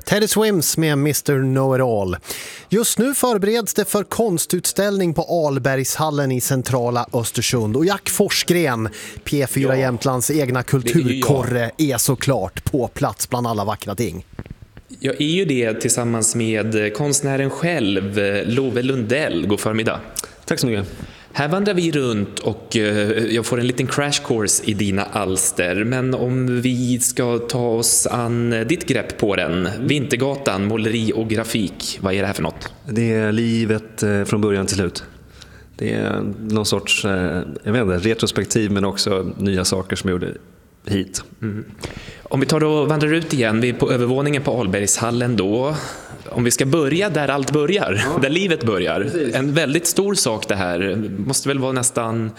Teddy Swims med Mr. Know-It-All. Just nu förbereds det för konstutställning på Albergshallen i centrala Östersund. Och Jack Forsgren, P4 Jämtlands egna kulturkorre, är såklart på plats bland alla vackra ting. Jag är ju det tillsammans med konstnären själv, Love Lundell. God förmiddag. Tack så mycket. Här vandrar vi runt och jag får en liten crash course i dina alster. Men om vi ska ta oss an ditt grepp på den, Vintergatan, måleri och grafik, vad är det här för något? Det är livet från början till slut. Det är någon sorts jag vet inte, retrospektiv, men också nya saker som jag gjorde hit. Mm. Om vi tar och vandrar ut igen, vi är på övervåningen på Albergshallen då. Om vi ska börja där allt börjar, där livet börjar. Precis. En väldigt stor sak det här. Måste väl vara nästan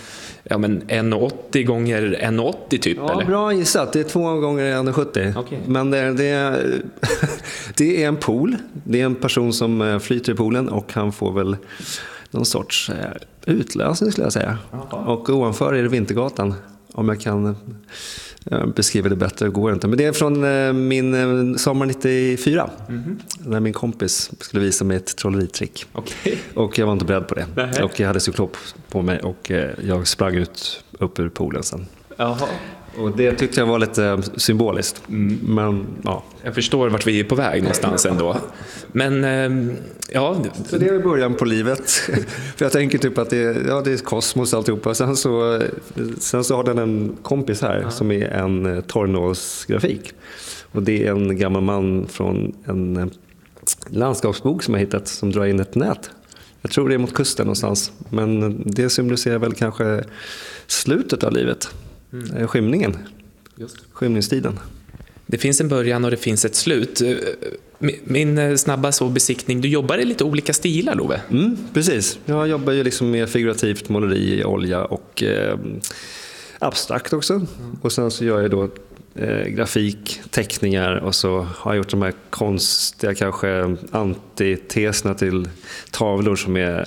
1,80 gånger 1,80 typ? Ja, eller? Bra gissat. Det är 2 gånger 1,70. Okay. Men det är en pool. Det är en person som flyter i poolen och han får väl någon sorts utlösning skulle jag säga. Aha. Och ovanför är det Vintergatan. Om jag kan beskriva det bättre går det inte. Men det är från min sommar 94. När min kompis skulle visa mig ett trolleritrick. Okay. Och jag var inte beredd på det. Nähe. Och jag hade cyklop på mig och jag sprang upp ur poolen sen. Jaha. Och det tyckte jag var lite symboliskt. Men ja. Jag förstår vart vi är på väg någonstans ändå. Men ja. Så det är början på livet. För jag tänker typ att det är kosmos alltihopa. Sen så har den en kompis här som är en torrnålsgrafik. Och det är en gammal man från en landskapsbok som jag hittat som drar in ett nät. Jag tror det är mot kusten någonstans. Men det symboliserar väl kanske slutet av livet. Skymningen. Skymningstiden. Det finns en början och det finns ett slut. Min snabba besiktning, du jobbar i lite olika stilar, Love. Precis. Jag jobbar ju liksom med figurativt måleri i olja och abstrakt också. Och sen så gör jag då grafik, teckningar och så har jag gjort de här konstiga kanske antiteserna till tavlor som är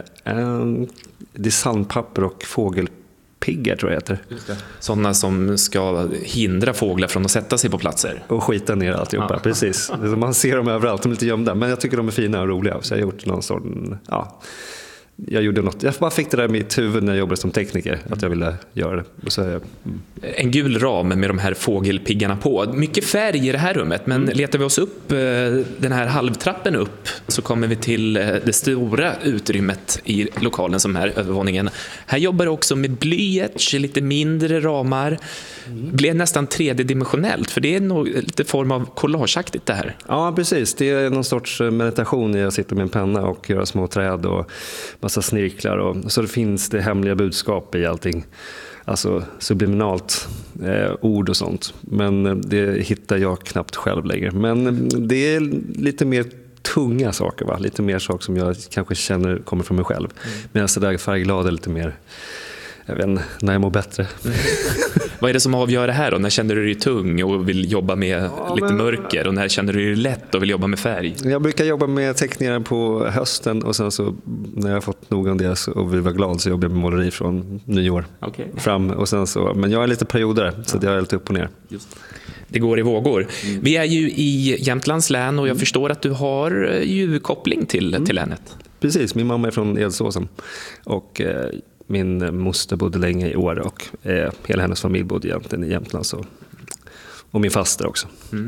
sandpapper och fågelpiggar tror jag heter. Sådana som ska hindra fåglar från att sätta sig på platser. Och skita ner alltihopa, precis. Man ser dem överallt, de är lite gömda. Men jag tycker de är fina och roliga. Så jag har gjort någon sån, jag gjorde något. Jag bara fick det där i mitt huvud när jag jobbade som tekniker. Att jag ville göra det. Och så En gul ram med de här fågelpiggarna på. Mycket färg i det här rummet. Men letar vi oss upp den här halvtrappen upp så kommer vi till det stora utrymmet i lokalen som är övervåningen. Här jobbar jag också med blyerts, lite mindre ramar. Blev nästan 3D-dimensionellt. För det är nog lite form av collageaktigt det här. Ja, precis. Det är någon sorts meditation när jag sitter med en penna och gör små träd och massa snirklar. Och så det finns det hemliga budskap i allting. Alltså subliminalt ord och sånt. Men det hittar jag knappt själv längre. Men det är lite mer tunga saker, va? Lite mer saker som jag kanske känner kommer från mig själv. Medan så där färgglad är lite mer, jag vet inte, när jag mår bättre. Vad är det som avgör det här då? När känner du dig tung och vill jobba med lite mörker? Och när känner du dig lätt och vill jobba med färg? Jag brukar jobba med teckningar på hösten. Och sen så när jag har fått nog av det och vill vara glad så jobbar jag med måleri från nyår. Okay. Fram, och sen så, men jag är lite perioder så jag är lite upp och ner. Just. Det går i vågor. Vi är ju i Jämtlands län och jag förstår att du har ju koppling till länet. Precis, min mamma är från Edsåsen. Och min moster bodde länge i Åre och hela hennes familj bodde egentligen i Jämtland. Och min faster också.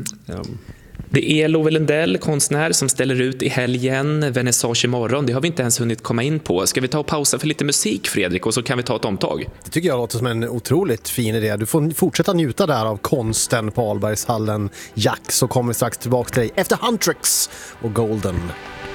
Det är Love Lundell, konstnär, som ställer ut i helgen, vernissage imorgon. Det har vi inte ens hunnit komma in på. Ska vi ta och pausa för lite musik, Fredrik, och så kan vi ta ett omtag? Det tycker jag låter som en otroligt fin idé. Du får fortsätta njuta där av konsten på Albergshallen. Jack, så kommer vi strax tillbaka till dig efter Huntrix och Golden.